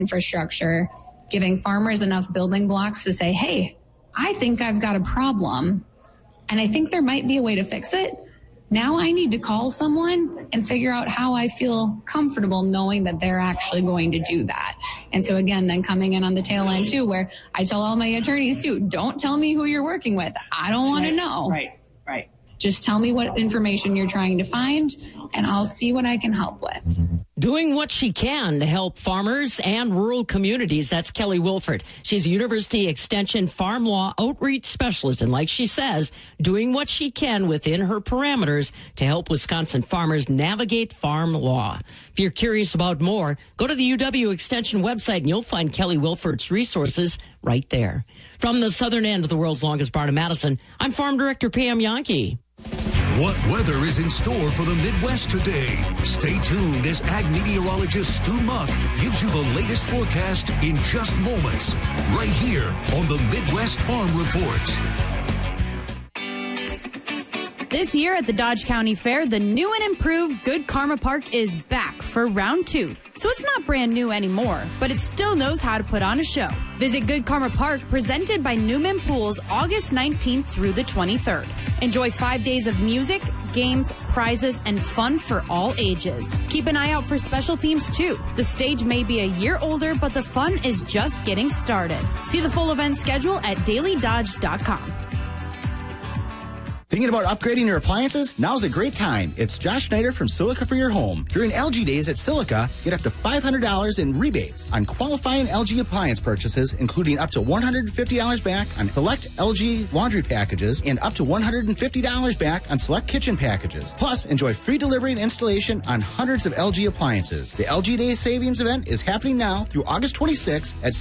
infrastructure, giving farmers enough building blocks to say, hey, I think I've got a problem and I think there might be a way to fix it. Now I need to call someone and figure out how I feel comfortable knowing that they're actually going to do that. And so again, then coming in on the tail end too, where I tell all my attorneys too, don't tell me who you're working with. I don't want to know. Right. Just tell me what information you're trying to find and I'll see what I can help with. Doing what she can to help farmers and rural communities. That's Kelly Wilford. She's a University Extension farm law outreach specialist. And like she says, doing what she can within her parameters to help Wisconsin farmers navigate farm law. If you're curious about more, go to the UW Extension website and you'll find Kelly Wilford's resources right there. From the southern end of the world's longest barn in Madison, I'm Farm Director Pam Yankee. What weather is in store for the Midwest today? Stay tuned as ag meteorologist Stu Muck gives you the latest forecast in just moments, right here on the Midwest Farm Report. This year at the Dodge County Fair, the new and improved Good Karma Park is back for round 2. So it's not brand new anymore, but it still knows how to put on a show. Visit Good Karma Park, presented by Newman Pools, August 19th through the 23rd. Enjoy 5 days of music, games, prizes, and fun for all ages. Keep an eye out for special themes, too. The stage may be a year older, but the fun is just getting started. See the full event schedule at dailydodge.com. Thinking about upgrading your appliances? Now's a great time. It's Josh Schneider from Silica for your home. During LG Days at Silica, get up to $500 in rebates on qualifying LG appliance purchases, including up to $150 back on select LG laundry packages and up to $150 back on select kitchen packages. Plus, enjoy free delivery and installation on hundreds of LG appliances. The LG Days savings event is happening now through August 26th at